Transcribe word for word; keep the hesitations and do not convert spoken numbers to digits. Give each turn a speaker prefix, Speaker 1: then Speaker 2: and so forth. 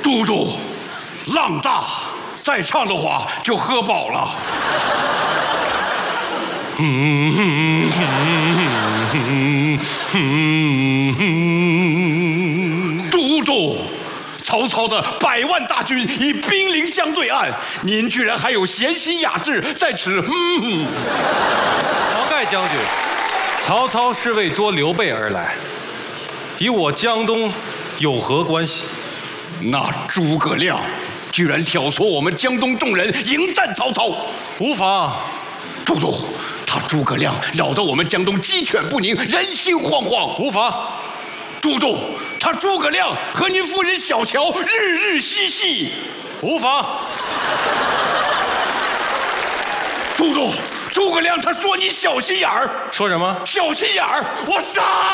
Speaker 1: 都督，浪大，再唱的话就喝饱了。嗯都督，曹操的百万大军已兵临江对岸，您居然还有闲心雅致在此。嗯，
Speaker 2: 晁盖将军，曹操是为捉刘备而来，与我江东有何关系？
Speaker 1: 那诸葛亮居然挑唆我们江东众人迎战曹操，
Speaker 2: 无妨。
Speaker 1: 都督，他诸葛亮扰得我们江东鸡犬不宁，人心惶惶。
Speaker 2: 无妨。
Speaker 1: 都督，他诸葛亮和您夫人小乔日日嬉戏。
Speaker 2: 无妨。
Speaker 1: 都督，诸葛亮他说你小心眼儿。
Speaker 2: 说什么？
Speaker 1: 小心眼儿，我杀。